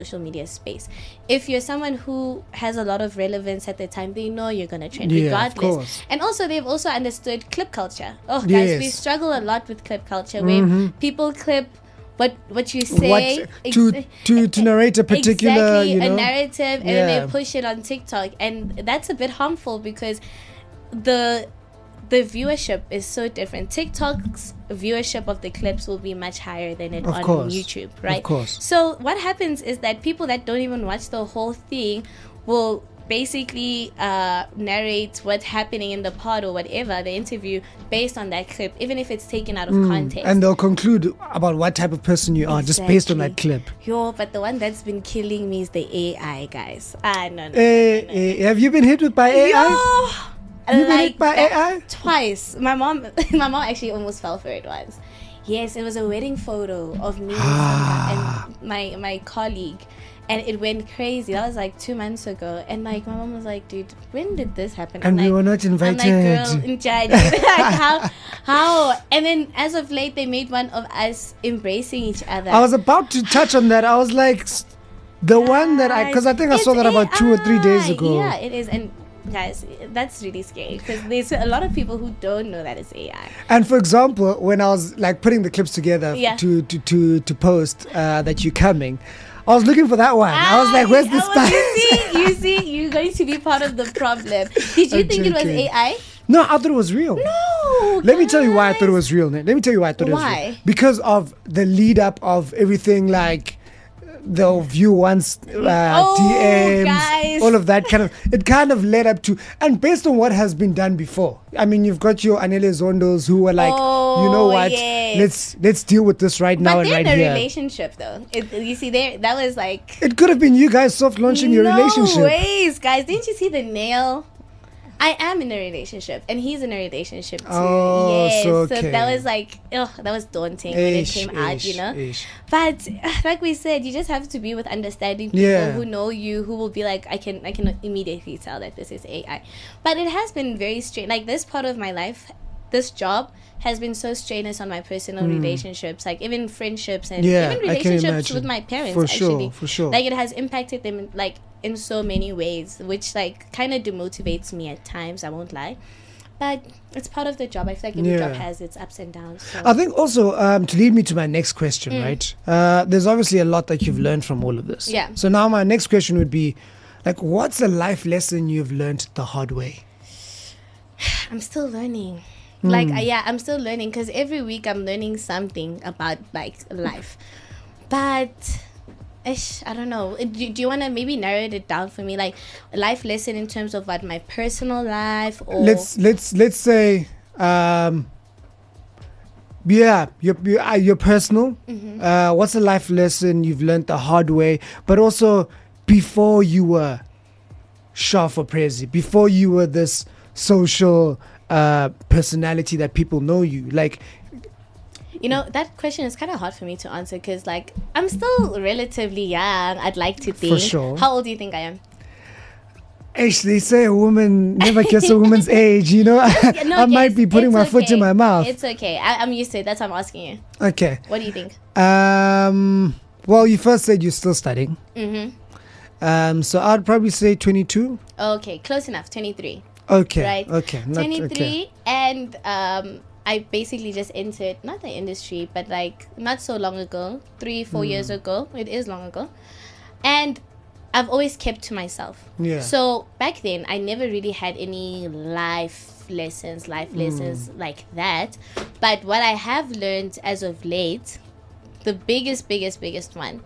social media space. If you're someone who has a lot of relevance at the time, they know you're going to trend Yeah, regardless. of course. And also, they've also understood clip culture. Oh, guys, we Yes. struggle a lot with clip culture where people clip what you say to narrate a particular, exactly, you know, a narrative, and Yeah. then they push it on TikTok, and that's a bit harmful because the viewership is so different. TikTok's viewership of the clips will be much higher than it Of on course. YouTube, right? Of course. So what happens is that people that don't even watch the whole thing will basically narrate what's happening in the pod or whatever, the interview, based on that clip, even if it's taken out of context. And they'll conclude about what type of person you are just based on that Exactly. clip. Yo, but the one that's been killing me is the AI, guys. No. Have you been hit with by AI? Yo, You been hit by that AI? twice. My mom actually almost fell for it once. Yes, it was a wedding photo of me and my colleague, and it went crazy. That was like 2 months ago, and like my mom was like, "Dude, when did this happen?" And I'm we like, were not invited. I'm like, "Girl, in January." Like, how? And then as of late, they made one of us embracing each other. I was about to touch on that. I was like, the one that because I think I saw that about 2 or 3 days ago. Yeah, it is. And guys, that's really scary because there's a lot of people who don't know that it's AI. And for example, when I was like putting the clips together Yeah. to post that you're coming, I was looking for that one. I was like, where's the spy? You see, you're going to be part of the problem. Did you I'm think it was joking. AI? No, I thought it was real. No. Let me tell you why I guys. thought it was real. Let me tell you why I thought it was real. Why? Because of the lead up of everything, like the view once DMs, guys. all of that kind of. It kind of led up to, and based on what has been done before. I mean, you've got your Anele Zondos who were like, you know what? Yes. Let's deal with this right now But and they're right in a here. relationship, though. You see, that was like. It could have been you guys soft launching your relationship. No ways, guys. Didn't you see the nail? I am in a relationship, and he's in a relationship too. Oh, yes. so So okay. that was like, that was daunting when it came out, you know. But like we said, you just have to be with understanding people Yeah. who know you, who will be like, I can immediately tell that this is AI. But it has been very strange. Like this part of my life, this job has been so strenuous on my personal relationships, like even friendships and Yeah, even I can relationships with imagine. my parents. For actually, sure, for sure. Like it has impacted them like in so many ways, which like kind of demotivates me at times. I won't lie, but it's part of the job. I feel like every job Yeah. has its ups and downs. So. I think also to lead me to my next question, right? There's obviously a lot that you've learned from all of this. Yeah. So now my next question would be, like, what's a life lesson you've learned the hard way? I'm still learning. Like, I'm still learning because every week I'm learning something about like life. But I don't know. Do you want to maybe narrow it down for me, like a life lesson in terms of what my personal life or Let's say, your personal. What's a life lesson you've learned the hard way, but also before you were Shah for Prezi, before you were this social personality that people know you, like. You know, that question is kind of hard for me to answer because, like, I'm still relatively young. I'd like to think. For sure. How old do you think I am? Actually, say a woman never guess a woman's age, you know. No, I might yes, be putting it's my foot in okay. my mouth. It's okay. I'm used to it. That's why I'm asking you. Okay. What do you think? Well, you first said you're still studying. Mm-hmm. So I'd probably say 22. Okay, close enough. 23. Okay. Right. Okay. 23, Okay. and I basically just entered, not the industry, but like not so long ago, 3-4 years ago. It is long ago. And I've always kept to myself. Yeah. So back then, I never really had any life lessons like that. But what I have learned as of late, the biggest one,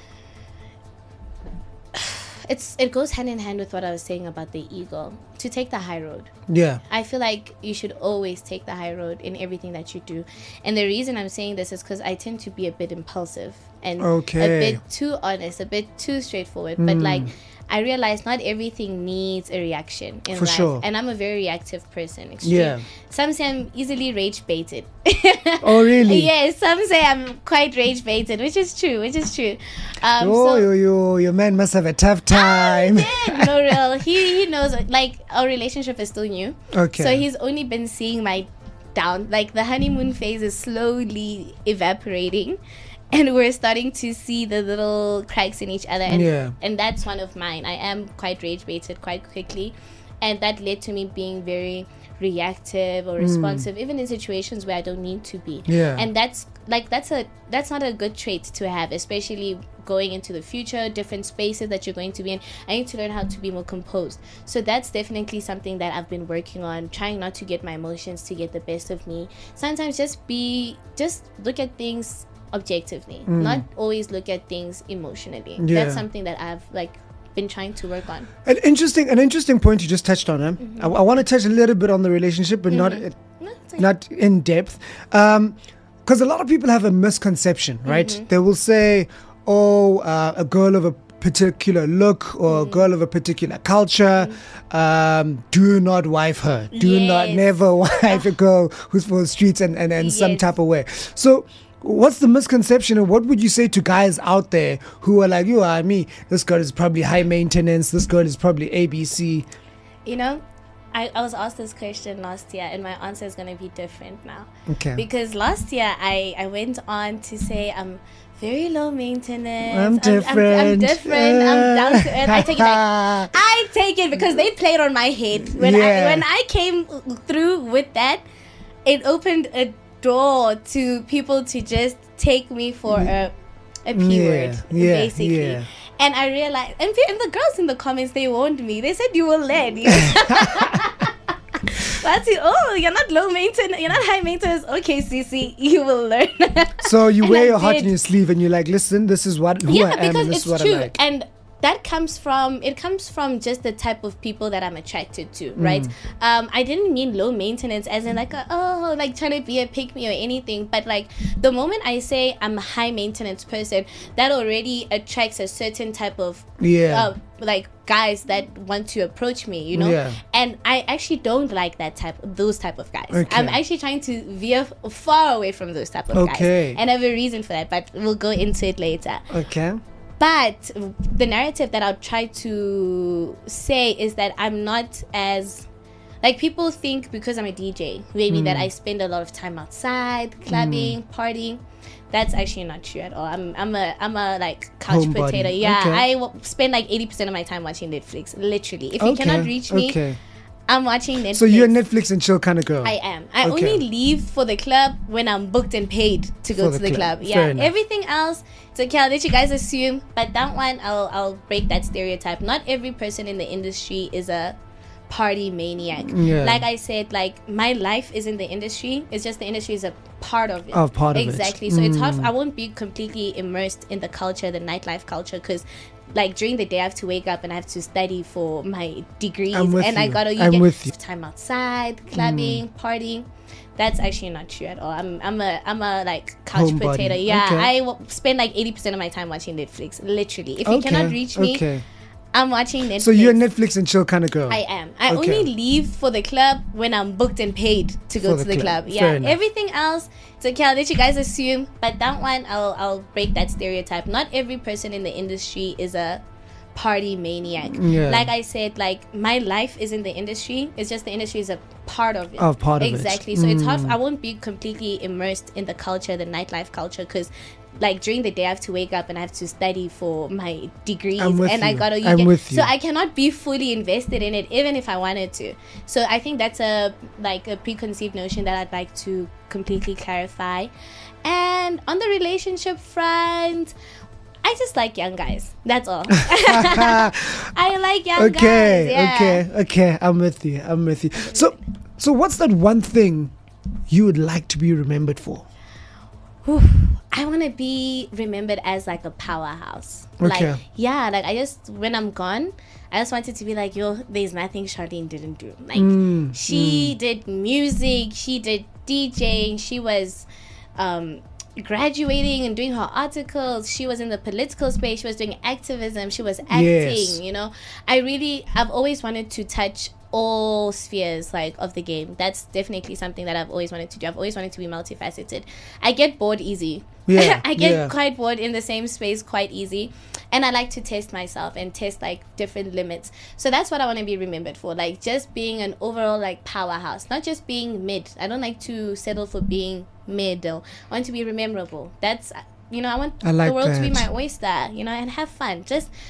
it goes hand in hand with what I was saying about the ego. To take the high road. Yeah. I feel like you should always take the high road in everything that you do. And the reason I'm saying this is because I tend to be a bit impulsive and a bit too honest, a bit too straightforward. But like, I realize not everything needs a reaction in For life. sure. And I'm a very reactive person. Extreme. Yeah. Some say I'm easily rage baited. Oh, really? Yes, some say I'm quite rage baited, which is true. Your man must have a tough time. No, real. He knows, like, our relationship is still new. Okay. So he's only been seeing my down, like the honeymoon phase is slowly evaporating. and we're starting to see the little cracks in each other, and Yeah. and that's one of mine. I am quite rage baited quite quickly, and that led to me being very reactive or responsive, even in situations where I don't need to be. Yeah. And that's not a good trait to have, especially going into the future, different spaces that you're going to be in. I need to learn how to be more composed. So that's definitely something that I've been working on, trying not to get my emotions to get the best of me. Sometimes just look at things objectively, not always look at things emotionally. Yeah. That's something that I've been trying to work on. An interesting point you just touched on. I want to touch a little bit on the relationship, but No, it's okay. not in depth, because a lot of people have a misconception, right? They will say, "Oh, a girl of a particular look or a girl of a particular culture, do not wife her. Do not Yes. never wife a girl who's for the streets and some Yes. type of way." So. What's the misconception, and what would you say to guys out there who are like, you are me, this girl is probably high maintenance, this girl is probably ABC? You know, I was asked this question last year, and my answer is going to be different now. Okay. Because last year I went on to say I'm very low maintenance. I'm different. I'm different. I'm down to earth. I take it back. I take it because they played on my head. When I came through with that, it opened a door to people to just take me for a P word, basically. Yeah. And I realized, and the girls in the comments, they warned me. They said, you will learn. That's it. Oh, you're not low maintenance. You're not high maintenance. Okay, Cece, you will learn. So you And wear I your heart did. on your sleeve and you're like, listen, this is who I am, because and this it's is what true. I like. And that comes from just the type of people that I'm attracted to, right? I didn't mean low maintenance as in like trying to be a pick me or anything, but like the moment I say I'm a high maintenance person, that already attracts a certain type of guys that want to approach me, you know. Yeah. And I actually don't like those type of guys. Okay. I'm actually trying to veer far away from those type of Okay. guys, and I have a reason for that, but we'll go into it later. Okay. But the narrative that I'll try to say is that I'm not as, like, people think because I'm a DJ, maybe that I spend a lot of time outside, clubbing, partying. That's actually not true at all. I'm a like couch Homebody. potato. Yeah, Okay. I spend like 80% of my time watching Netflix. Literally, if you cannot reach me, I'm watching Netflix. So you're a Netflix and chill kind of girl. I am. I Okay. only leave for the club when I'm booked and paid to go For to the the club. club. Fair Yeah. enough. Everything else, it's okay. I'll let you guys assume. But that one, I'll break that stereotype. Not every person in the industry is a party maniac. Yeah. Like I said, like my life is in the industry. It's just the industry is a part of it. Part of it. Exactly. So it's hard. I won't be completely immersed in the culture, the nightlife culture, because like during the day I have to wake up and I have to study for my degrees, I'm with and I you. gotta I'm get with you. time outside, clubbing, partying. That's actually not true at all. I'm a like couch Homebody. potato. Yeah, Okay. I spend like 80% of my time watching Netflix. Literally, if you cannot reach me, I'm watching Netflix. So you're a Netflix and chill kind of girl. I am. I Okay. only leave for the club when I'm booked and paid to go For to the the club. club. Fair Yeah. enough. Everything else, it's okay. I'll let you guys assume. But that one, I'll break that stereotype. Not every person in the industry is a party maniac. Yeah. Like I said, like my life is in the industry. It's just the industry is a part of it. Part of it. Exactly. So it's hard. I won't be completely immersed in the culture, the nightlife culture, because like during the day I have to wake up and I have to study for my degrees, I'm with and I you. gotta I'm with you. So I cannot be fully invested in it even if I wanted to. So I think that's a preconceived notion that I'd like to completely clarify. And on the relationship front, I just like young guys. That's all. I like young guys. Yeah. Okay. I'm with you. So what's that one thing you would like to be remembered for? Whew. I want to be remembered as like a powerhouse. Okay. Like I just, when I'm gone, I just wanted to be like, yo, there's nothing Charlene didn't do. Like she did music, she did DJing, she was graduating and doing her articles, she was in the political space, she was doing activism, she was acting. Yes. You know, I've always wanted to touch all spheres like of the game. That's definitely something that I've always wanted to do. I've always wanted to be multifaceted. I get bored easy. Yeah, I get yeah. quite bored in the same space quite easy, and I like to test myself and test like different limits. So that's what I want to be remembered for, like just being an overall like powerhouse, not just being mid. I don't like to settle for being mid though. I want to be rememberable. That's you know, I want I like the world to be that. my oyster, you know, and have fun. Just